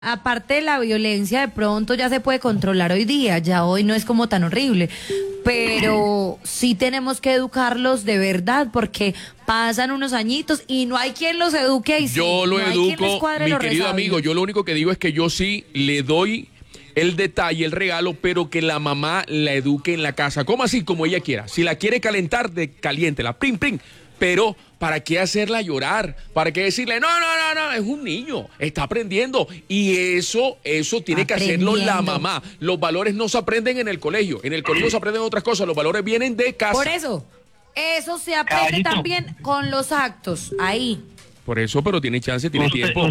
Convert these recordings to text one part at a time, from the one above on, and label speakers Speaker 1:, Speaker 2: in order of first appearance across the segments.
Speaker 1: Aparte de la violencia, de pronto ya se puede controlar hoy día, ya hoy no es como tan horrible, pero sí tenemos que educarlos de verdad porque pasan unos añitos y no hay quien los eduque ahí sí,
Speaker 2: Yo lo
Speaker 1: no hay quien les
Speaker 2: educo,
Speaker 1: cuadre
Speaker 2: mi
Speaker 1: los
Speaker 2: querido
Speaker 1: resabios.
Speaker 2: amigo, yo lo único que digo es que yo sí le doy el detalle, el regalo, pero que la mamá la eduque en la casa. ¿Cómo así? Como ella quiera. Si la quiere calentar, caliéntela, prim, prim. Pero, ¿para qué hacerla llorar? ¿Para qué decirle, no, es un niño, está aprendiendo? Y eso tiene que hacerlo la
Speaker 1: Aprendiendo.
Speaker 2: mamá. Los valores no se aprenden en el colegio. En el colegio se aprenden otras cosas. Los valores vienen de casa.
Speaker 1: Por eso se aprende
Speaker 3: Caballito.
Speaker 1: también con los actos, ahí.
Speaker 2: Por eso, pero tiene chance, tiene tiempo.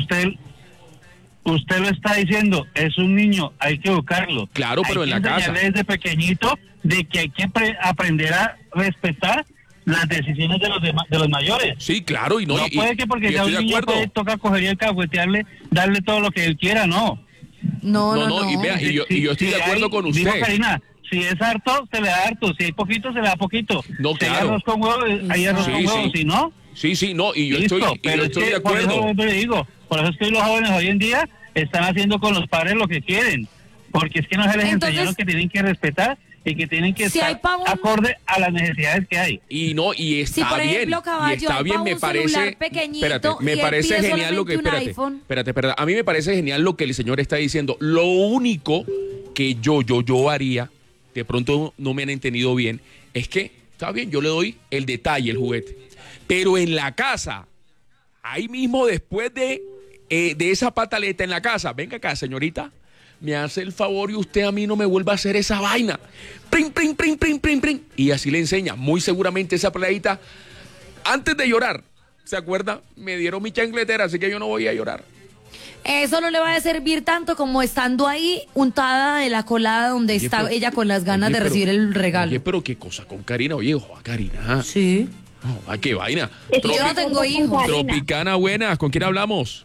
Speaker 3: Usted lo está diciendo, es un niño, hay que educarlo.
Speaker 2: Claro, pero
Speaker 3: Hay
Speaker 2: en
Speaker 3: que
Speaker 2: la casa.
Speaker 3: enseñarle desde pequeñito de que hay que aprender a respetar las decisiones de los mayores.
Speaker 2: Sí, claro, y no,
Speaker 3: No
Speaker 2: y-
Speaker 3: puede que porque
Speaker 2: y
Speaker 3: sea
Speaker 2: estoy
Speaker 3: un
Speaker 2: de
Speaker 3: niño
Speaker 2: acuerdo.
Speaker 3: puede toca coger y alcahuetearle, darle todo lo que él quiera, no.
Speaker 1: No.
Speaker 2: y vea, y yo estoy de acuerdo con
Speaker 3: digo,
Speaker 2: usted.
Speaker 3: Karina, si es harto, se le da harto, si hay poquito, se le da poquito.
Speaker 2: No,
Speaker 3: Si hay
Speaker 2: claro.
Speaker 3: arroz con huevo, hay arroz
Speaker 2: Sí,
Speaker 3: con huevo,
Speaker 2: sí.
Speaker 3: si no,
Speaker 2: Sí, no, y yo
Speaker 3: listo.
Speaker 2: estoy
Speaker 3: es que
Speaker 2: de
Speaker 3: por
Speaker 2: acuerdo.
Speaker 3: eso le digo, por eso es que los jóvenes hoy en día están haciendo con los padres lo que quieren, porque es que no se les
Speaker 1: Entonces,
Speaker 3: enseñaron que tienen que respetar y que tienen que
Speaker 1: si
Speaker 3: estar
Speaker 1: hay pa' un-
Speaker 3: acorde a las necesidades que hay.
Speaker 2: Y no, y
Speaker 1: Si,
Speaker 2: está
Speaker 1: por
Speaker 2: bien,
Speaker 1: ejemplo, caballo,
Speaker 2: y está
Speaker 1: hay
Speaker 2: bien,
Speaker 1: pa'
Speaker 2: me
Speaker 1: un
Speaker 2: parece,
Speaker 1: celular pequeñito
Speaker 2: espérate, me
Speaker 1: y él
Speaker 2: parece
Speaker 1: pide
Speaker 2: genial lo que,
Speaker 1: solamente un iPhone.
Speaker 2: espérate, a mí me parece genial lo que el señor está diciendo. Lo único que yo haría, de pronto no me han entendido bien, es que, está bien, yo le doy el detalle, el juguete, pero en la casa, ahí mismo después de esa pataleta en la casa, venga acá, señorita, me hace el favor y usted a mí no me vuelva a hacer esa vaina. Prim, prim, prim, prim, prim, prim. Y así le enseña. Muy seguramente esa peleadita, antes de llorar, ¿se acuerda? Me dieron mi chancletera, así que yo no voy a llorar.
Speaker 1: Eso no le va a servir tanto como estando ahí untada de la colada donde
Speaker 2: Oye,
Speaker 1: está
Speaker 2: pero-
Speaker 1: ella con las ganas
Speaker 2: oye,
Speaker 1: de
Speaker 2: pero-
Speaker 1: recibir el regalo.
Speaker 2: Oye, pero qué cosa con Karina. Oye, joder, Karina.
Speaker 1: Sí.
Speaker 2: Ay, qué vaina.
Speaker 1: Yo no tengo hijos.
Speaker 2: Tropicana, buenas. ¿Con quién hablamos?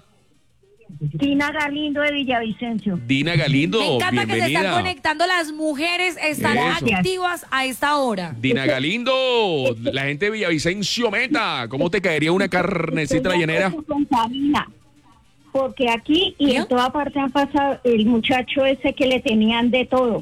Speaker 4: Dina Galindo de Villavicencio.
Speaker 2: Dina Galindo,
Speaker 1: Me encanta que se están
Speaker 2: bienvenida.
Speaker 1: conectando las mujeres, están
Speaker 2: Eso.
Speaker 1: activas a esta hora.
Speaker 2: Dina Galindo, la gente de Villavicencio Meta. ¿Cómo te caería una carnecita
Speaker 4: Estoy de
Speaker 2: llanera?
Speaker 4: acuerdo con Karina, porque aquí y
Speaker 1: ¿Ya?
Speaker 4: en toda parte han pasado el muchacho ese que le tenían de todo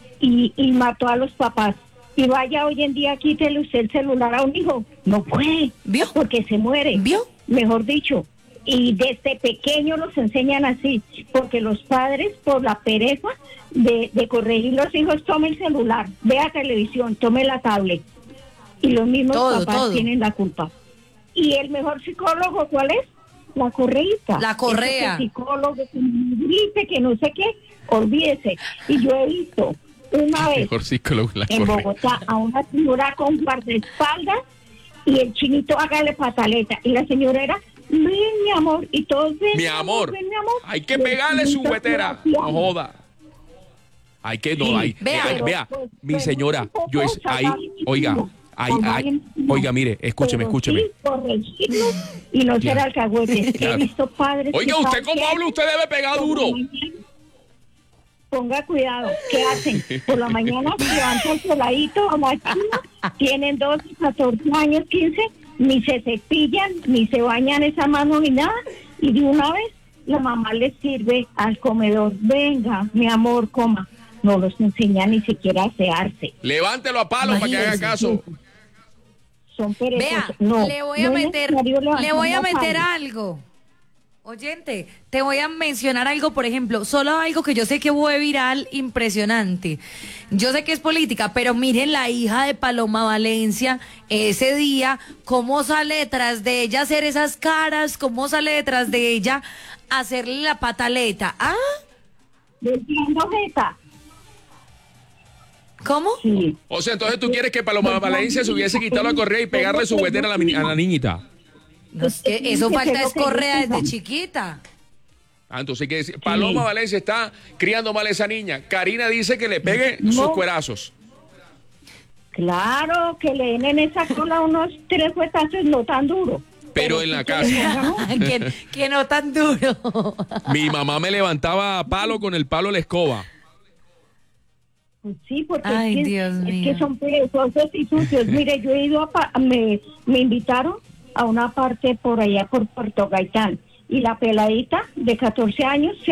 Speaker 4: y mató a los papás. Y vaya hoy en día, quítele usted el celular a un hijo. No puede,
Speaker 1: ¿Vio?
Speaker 4: porque se muere.
Speaker 1: ¿Vio?
Speaker 4: Mejor dicho. Y desde pequeño los enseñan así, porque los padres, por la pereza de corregir los hijos, tome el celular, vea televisión, tome la tablet. Y los mismos
Speaker 1: Todo,
Speaker 4: papás
Speaker 1: todo.
Speaker 4: tienen la culpa. ¿Y el mejor psicólogo cuál es? La correíta.
Speaker 1: La correa.
Speaker 4: Ese psicólogo que grite, que no sé qué, olvídese. Y yo he visto una vez
Speaker 2: Mejor psicólogo, la
Speaker 4: en
Speaker 2: correcta.
Speaker 4: Bogotá a una señora con guardaespaldas y el chinito hágale pataleta. Y la señora era, ven mi amor, y todos ven
Speaker 2: Mi amor,
Speaker 4: ven, mi amor.
Speaker 2: hay que
Speaker 4: Y el
Speaker 2: pegarle su
Speaker 4: chinito
Speaker 2: juguetera.
Speaker 4: hacía-
Speaker 2: No joda. Hay que, no,
Speaker 4: Sí,
Speaker 2: hay. Vea,
Speaker 4: pero,
Speaker 2: mi
Speaker 4: pues,
Speaker 2: señora,
Speaker 4: un poco
Speaker 2: yo es ahí,
Speaker 4: salvaje,
Speaker 2: oiga,
Speaker 4: no,
Speaker 2: ahí,
Speaker 4: salvaje, no.
Speaker 2: oiga, mire, escúcheme,
Speaker 4: Pero
Speaker 2: escúcheme.
Speaker 4: sí corregirlo y no ser
Speaker 2: Claro.
Speaker 4: alcahuetes.
Speaker 2: Claro.
Speaker 4: He visto padres.
Speaker 2: Oiga,
Speaker 4: que
Speaker 2: usted
Speaker 4: saben
Speaker 2: cómo
Speaker 4: qué
Speaker 2: habla,
Speaker 4: hacen.
Speaker 2: usted debe pegar
Speaker 4: Por la
Speaker 2: duro.
Speaker 4: mañana, ponga cuidado, ¿qué hacen? Por la mañana se levanta el peladito o la china, tienen 12, 14 años, 15, ni se cepillan, ni se bañan esa mano ni nada, y de una vez la mamá les sirve al comedor, venga, mi amor, coma. No los enseña ni siquiera a asearse.
Speaker 2: Levántelo a palo para que haga
Speaker 1: Imagínese.
Speaker 2: caso.
Speaker 4: Son perezosos.
Speaker 1: Vea,
Speaker 4: No,
Speaker 1: le voy a
Speaker 4: no es
Speaker 1: meter,
Speaker 4: necesario
Speaker 1: le voy a
Speaker 4: levantar la
Speaker 1: meter
Speaker 4: mano.
Speaker 1: algo. Oyente, te voy a mencionar algo, por ejemplo, solo algo que yo sé que fue viral, impresionante. Yo sé que es política, pero miren la hija de Paloma Valencia, ese día, cómo sale detrás de ella a hacer esas caras, cómo sale detrás de ella a hacerle la pataleta. ¿Ah?
Speaker 4: Entiendo, Jeta.
Speaker 1: ¿Cómo?
Speaker 4: Sí.
Speaker 2: O sea, entonces tú quieres que Paloma Valencia se hubiese quitado la correa y pegarle su juguetera a la niñita.
Speaker 1: No, es que eso falta es correa desde chiquita.
Speaker 2: Ah, entonces ¿qué decir? Paloma Valencia está criando mal a esa niña. Karina dice que le pegue sus
Speaker 4: No.
Speaker 2: cuerazos.
Speaker 4: Claro, que le den en esa cola unos 3 fuetazos, no tan duro.
Speaker 2: Pero en la casa.
Speaker 1: que no tan duro.
Speaker 2: Mi mamá me levantaba a palo con el palo de la escoba.
Speaker 4: Pues sí, porque
Speaker 1: Ay,
Speaker 4: es, que,
Speaker 1: Dios
Speaker 4: es
Speaker 1: mío.
Speaker 4: que son perezosos y sucios. Mire, yo he ido me invitaron a una parte por allá por Puerto Gaitán y la peladita de 14 años